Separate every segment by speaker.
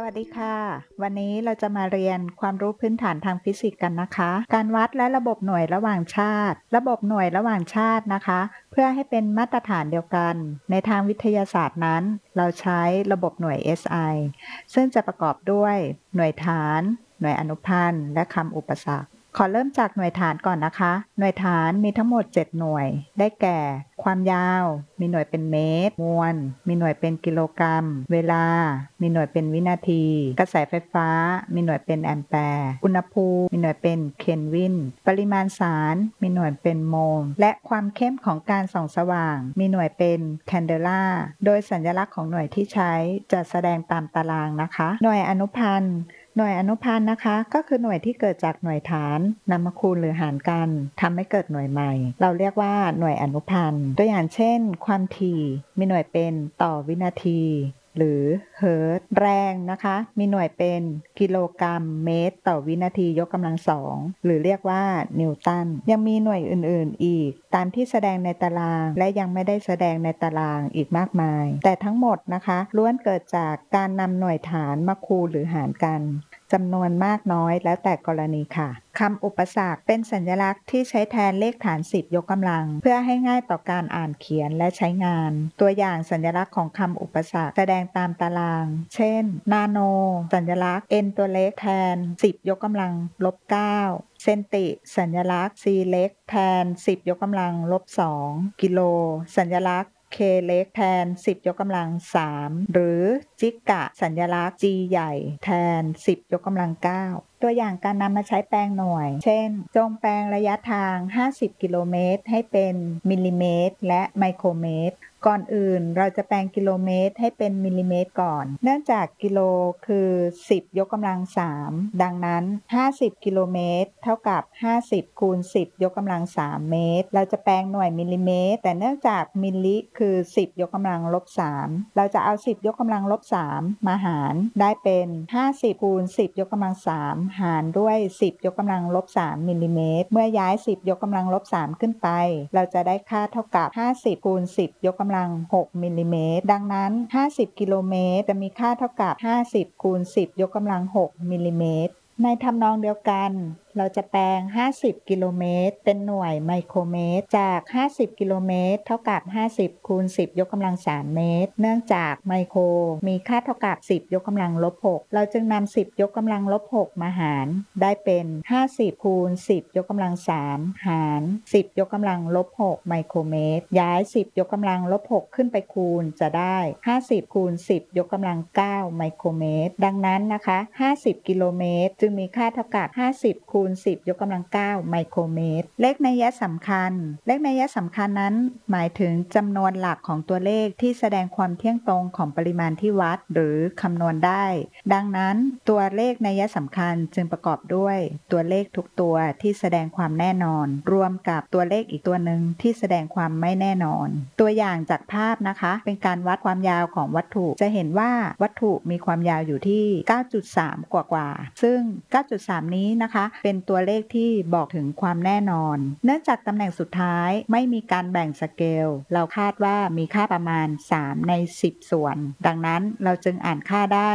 Speaker 1: วัสดีค่ะวันนี้เราจะมาเรียนความรู้พื้นฐานทางฟิสิกส์กันนะคะการวัดและระบบหน่วยระหว่างชาติระบบหน่วยระหว่างชาตินะคะเพื่อให้เป็นมาตรฐานเดียวกันในทางวิทยาศาสตร์นั้นเราใช้ระบบหน่วย SI ซึ่งจะประกอบด้วยหน่วยฐานหน่วยอนุพันธ์และคำอุปสรรคขอเริ่มจากหน่วยฐานก่อนนะคะหน่วยฐานมีทั้งหมด7หน่วยได้แก่ความยาวมีหน่วยเป็นเมตรมวลมีหน่วยเป็นกิโลกรัมเวลามีหน่วยเป็นวินาทีกระแสไฟฟ้ามีหน่วยเป็นแอมแปร์อุณหภูมิมีหน่วยเป็นเคลวินปริมาณสารมีหน่วยเป็นโมลและความเข้มของการส่องสว่างมีหน่วยเป็นแคนเดล่าโดยสัญลักษณ์ของหน่วยที่ใช้จะแสดงตามตารางนะคะหน่วยอนุพันธ์หน่วยอนุพันธ์นะคะก็คือหน่วยที่เกิดจากหน่วยฐานนำมาคูณหรือหารกันทำให้เกิดหน่วยใหม่เราเรียกว่าหน่วยอนุพันธ์ตัวอย่างเช่นความถี่มีหน่วยเป็นต่อวินาทีหรือเฮิรตซ์แรงนะคะมีหน่วยเป็นกิโลกรัมเมตรต่อวินาทียกกำลังสองหรือเรียกว่านิวตันยังมีหน่วยอื่นๆอีกตามที่แสดงในตารางและยังไม่ได้แสดงในตารางอีกมากมายแต่ทั้งหมดนะคะล้วนเกิดจากการนำหน่วยฐานมาคูณหรือหารกันจำนวนมากน้อยแล้วแต่กรณีค่ะคำอุปสรรคเป็นสัญลักษณ์ที่ใช้แทนเลขฐาน10ยกกำลังเพื่อให้ง่ายต่อการอ่านเขียนและใช้งานตัวอย่างสัญลักษณ์ของคำอุปสรรคแสดงตามตารางเช่นนาโนสัญลักษณ์ n ตัวเล็กแทน10ยกกำลังลบ9เซนติสัญลักษณ์ c เล็กแทน10ยกกำลังลบ2กิโลสัญลักษณ์K เล็กแทน10ยกกำลัง3หรือจิกะสัญลักษณ์ G ใหญ่แทน10ยกกำลัง9ตัวอย่างการนำมาใช้แปลงหน่วยเช่นจงแปลงระยะทาง50กิโลเมตรให้เป็นมิลลิเมตรและไมโครเมตรก่อนอื่นเราจะแปลงกิโลเมตรให้เป็นมิลลิเมตรก่อนเนื่องจากกิโลคือ10ยกกำลัง3ดังนั้น50กิโลเมตรเท่ากับ50คูณ10ยกกำลัง3เมตรเราจะแปลงหน่วยมิลลิเมตรแต่เนื่องจากมิลลิคือ10ยกกำลังลบ3เราจะเอา10ยกกำลังลบ3มาหารได้เป็น50คูณ10ยกกำลัง3หารด้วย10ยกกำลังลบ3มิลลิเมตรเมื่อย้าย10ยกกำลังลบ3ขึ้นไปเราจะได้ค่าเท่ากับ50คูณ10ยกกำลัง6มิลลิเมตรดังนั้น50กิโลเมตรจะมีค่าเท่ากับ50คูณ10ยกกำลัง6มิลลิเมตรในทำนองเดียวกันเราจะแปลง50กิโลเมตรเป็นหน่วยไมโครเมตรจาก50กิโลเมตรเท่ากับ50คูณ10ยกกำลัง3เมตรเนื่องจากไมโครมีค่าเท่ากับ10ยกกำลังลบ6เราจึงนำ10ยกกำลังลบ6มาหารได้เป็น50คูณ10ยกกำลัง3หาร10ยกกำลังลบ6ไมโครเมตรย้าย10ยกกำลังลบ6ขึ้นไปคูณจะได้50คูณ10ยกกำลัง9ไมโครเมตรดังนั้นนะคะ50กิโลเมตรจึงมีค่าเท่ากับ50คูณ10ยกกำลัง9ไมโครเมตรเลขนัยสำคัญเลขนัยสำคัญนั้นหมายถึงจำนวนหลักของตัวเลขที่แสดงความเที่ยงตรงของปริมาณที่วัดหรือคำนวณได้ดังนั้นตัวเลขนัยสำคัญจึงประกอบด้วยตัวเลขทุกตัวที่แสดงความแน่นอนรวมกับตัวเลขอีกตัวหนึ่งที่แสดงความไม่แน่นอนตัวอย่างจากภาพนะคะเป็นการวัดความยาวของวัตถุจะเห็นว่าวัตถุมีความยาวอยู่ที่ 9.3 กว่าซึ่ง 9.3 นี้นะคะเป็นตัวเลขที่บอกถึงความแน่นอนเนื่องจากตำแหน่งสุดท้ายไม่มีการแบ่งสเกลเราคาดว่ามีค่าประมาณ3ใน10ส่วนดังนั้นเราจึงอ่านค่าได้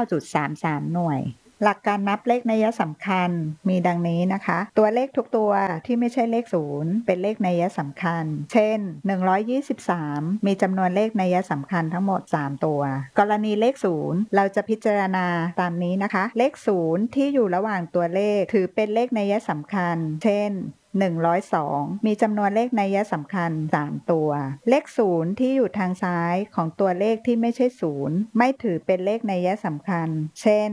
Speaker 1: 9.33 หน่วยหลักการนับเลขนัยสำคัญมีดังนี้นะคะตัวเลขทุกตัวที่ไม่ใช่เลขศูนย์เป็นเลขนัยสำคัญเช่น123มีจำนวนเลขนัยสำคัญทั้งหมด3ตัวกรณีเลขศูนย์เราจะพิจารณาตามนี้นะคะเลขศูนย์ที่อยู่ระหว่างตัวเลขถือเป็นเลขนัยสำคัญเช่น102มีจำนวนเลขนัยสำคัญ3ตัวเลข0ที่อยู่ทางซ้ายของตัวเลขที่ไม่ใช่0ไม่ถือเป็นเลขนัยสำคัญเช่น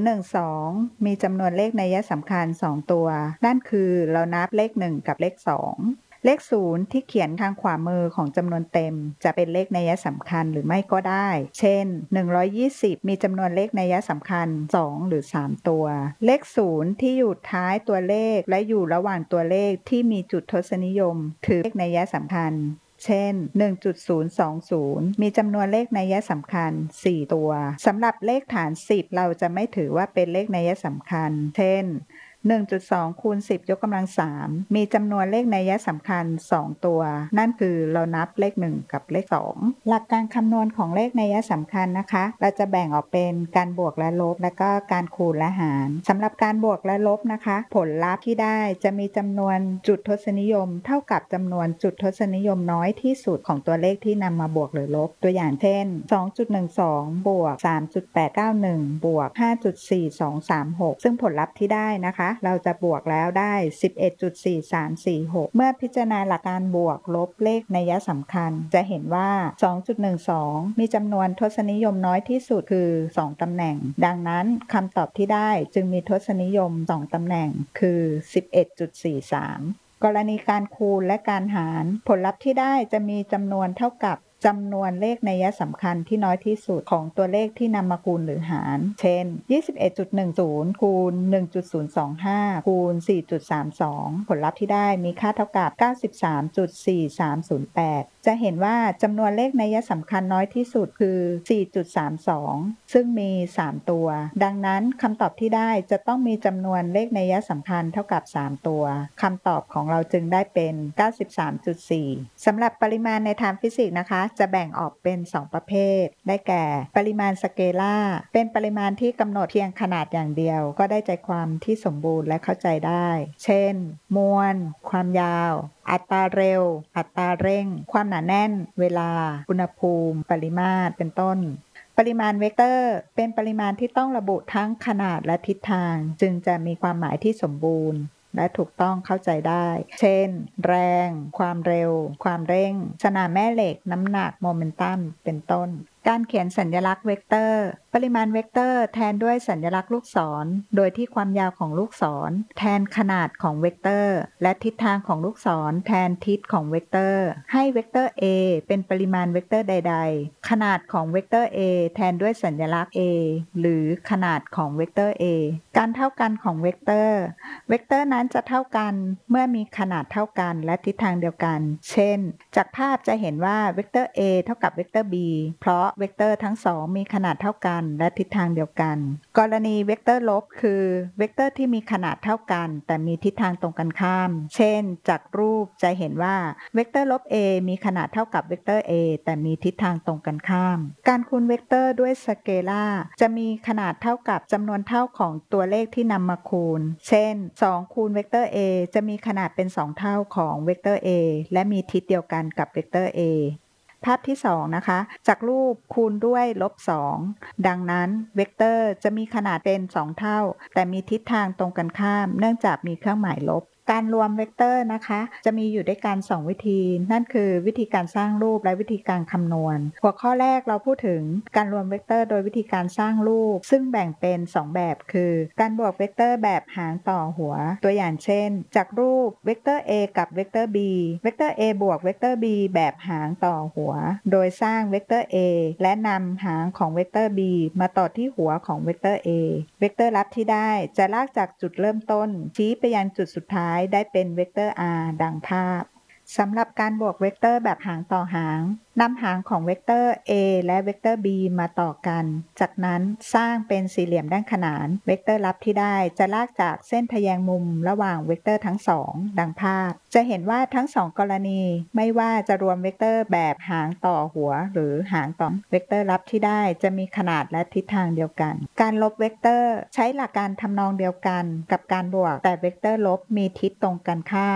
Speaker 1: 012มีจำนวนเลขนัยสำคัญ2ตัวนั่นคือเรานับเลข1กับเลข2เลข0ที่เขียนทางขวามือของจำนวนเต็มจะเป็นเลขนัยสำคัญหรือไม่ก็ได้เช่น120มีจำนวนเลขนัยสำคัญ2หรือ3ตัวเลข0ที่อยู่ท้ายตัวเลขและอยู่ระหว่างตัวเลขที่มีจุดทศนิยมถือเลขนัยสำคัญเช่น 1.020 มีจำนวนเลขนัยสำคัญ4ตัวสำหรับเลขฐาน10เราจะไม่ถือว่าเป็นเลขนัยสำคัญเช่น 1.2 คูณ 10 ยกกำลัง 3 มีจำนวนเลขนัยสำคัญ 2 ตัว นั่นคือเรานับเลข 1 กับเลข 2 หลักการคำนวณของเลขนัยสำคัญนะคะ เราจะแบ่งออกเป็นการบวกและลบ และก็การคูณและหารสำหรับการบวกและลบนะคะ ผลลัพธ์ที่ได้จะมีจำนวนจุดทศนิยมเท่ากับจำนวนจุดทศนิยมน้อยที่สุดของตัวเลขที่นำมาบวกหรือลบตัวอย่างเช่น 2.12 บวก 3.891 บวก 5.4236 ซึ่งผลลัพธ์ที่ได้นะคะเราจะบวกแล้วได้ 11.4346 เมื่อพิจารณาหลักการบวกลบเลขนัยสำคัญจะเห็นว่า 2.12 มีจำนวนทศนิยมน้อยที่สุดคือ 2 ตำแหน่งดังนั้นคำตอบที่ได้จึงมีทศนิยม 2 ตำแหน่งคือ 11.43 กรณีการคูณและการหารผลลัพธ์ที่ได้จะมีจำนวนเท่ากับจำนวนเลขนัยสำคัญที่น้อยที่สุดของตัวเลขที่นำมาคูณหรือหารเช่น 21.10 คูณ 1.025 คูณ 4.32 ผลลัพธ์ที่ได้มีค่าเท่ากับ 93.4308 จะเห็นว่าจำนวนเลขนัยสำคัญน้อยที่สุดคือ 4.32 ซึ่งมี 3 ตัวดังนั้นคำตอบที่ได้จะต้องมีจำนวนเลขนัยสำคัญเท่ากับ 3 ตัวคำตอบของเราจึงได้เป็น 93.4 สำหรับปริมาณในทางฟิสิกส์นะคะจะแบ่งออกเป็น 2 ประเภทได้แก่ปริมาณสเกลาร์เป็นปริมาณที่กำหนดเพียงขนาดอย่างเดียวก็ได้ใจความที่สมบูรณ์และเข้าใจได้เช่นมวลความยาวอัตราเร็วอัตราเร่งความหนาแน่นเวลาอุณหภูมิปริมาตรเป็นต้นปริมาณเวกเตอร์เป็นปริมาณที่ต้องระบุทั้งขนาดและทิศทางจึงจะมีความหมายที่สมบูรณ์และถูกต้องเข้าใจได้เช่นแรงความเร็วความเร่งสนามแม่เหล็กน้ำหนักโมเมนตัมเป็นต้นการเขียนสัญลักษณ์เวกเตอร์ปริมาณเวกเตอร์แทนด้วยสัญลักษณ์ลูกศรโดยที่ความยาวของลูกศรแทนขนาดของเวกเตอร์และทิศทางของลูกศรแทนทิศของเวกเตอร์ให้เวกเตอร์ a เป็นปริมาณเวกเตอร์ใดๆขนาดของเวกเตอร์ a แทนด้วยสัญลักษณ์ a หรือขนาดของเวกเตอร์ a การเท่ากันของเวกเตอร์นั้นจะเท่ากันเมื่อมีขนาดเท่ากันและทิศทางเดียวกันเช่นจากภาพจะเห็นว่าเวกเตอร์ a เท่ากับเวกเตอร์ b เพราะเวกเตอร์ทั้งสองมีขนาดเท่ากันและทิศทางเดียวกันกรณีเวกเตอร์ลบคือเวกเตอร์ที่มีขนาดเท่ากันแต่มีทิศทางตรงกันข้ามเช่นจากรูปจะเห็นว่าเวกเตอร์ลบ a มีขนาดเท่ากับเวกเตอร์ a แต่มีทิศทางตรงกันข้ามการคูณเวกเตอร์ด้วยสเกลาร์จะมีขนาดเท่ากับจำนวนเท่าของตัวเลขที่นำมาคูณเช่น2คูณเวกเตอร์ a จะมีขนาดเป็น2เท่าของเวกเตอร์ a และมีทิศเดียวกันกับเวกเตอร์ aภาพที่2นะคะจากรูปคูณด้วยลบ2ดังนั้นเวกเตอร์จะมีขนาดเป็น2เท่าแต่มีทิศทางตรงกันข้ามเนื่องจากมีเครื่องหมายลบการรวมเวกเตอร์นะคะจะมีอยู่ด้วยกัน2วิธีนั่นคือวิธีการสร้างรูปและวิธีการคำนวณหัวข้อแรกเราพูดถึงการรวมเวกเตอร์โดยวิธีการสร้างรูปซึ่งแบ่งเป็น2แบบคือการบวกเวกเตอร์แบบหางต่อหัวตัวอย่างเช่นจากรูปเวกเตอร์ a กับเวกเตอร์ b เวกเตอร์ a บวกเวกเตอร์ b แบบหางต่อหัวโดยสร้างเวกเตอร์ a และนำหางของเวกเตอร์ b มาต่อที่หัวของเวกเตอร์ a เวกเตอร์ลับที่ได้จะลากจากจุดเริ่มต้นชี้ไปยังจุดสุดท้ายได้เป็นเวกเตอร์ r ดังภาพสำหรับการบวกเวกเตอร์แบบหางต่อหางนำหางของเวกเตอร์ a และเวกเตอร์ b มาต่อกันจากนั้นสร้างเป็นสี่เหลี่ยมด้านขนานเวกเตอร์ลับที่ได้จะลากจากเส้นทแยงมุมระหว่างเวกเตอร์ทั้งสองดังภาพจะเห็นว่าทั้งสองกรณีไม่ว่าจะรวมเวกเตอร์แบบหางต่อหัวหรือหางต่อเวกเตอร์ลับที่ได้จะมีขนาดและทิศทางเดียวกันการลบเวกเตอร์ใช้หลักการทำนองเดียวกันกับการบวกแต่เวกเตอร์ลบมีทิศตรงกันข้าม